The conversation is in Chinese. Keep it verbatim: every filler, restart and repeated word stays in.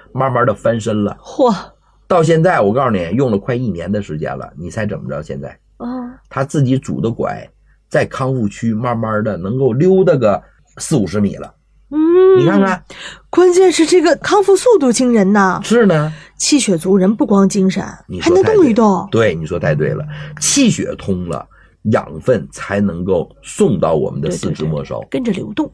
慢慢的翻身了。 嚯！ 到现在我告诉你，用了快一年的时间了，你猜怎么着？现在啊， 他自己拄的拐，在康复区慢慢的能够溜达个四五十米了。 嗯， 你看看， 关键是这个康复速度惊人呐！ 是呢， 气血足人不光精神，还能动一动。 对，你说太对了，气血通了，养分才能够送到我们的四肢末梢， 跟着流动。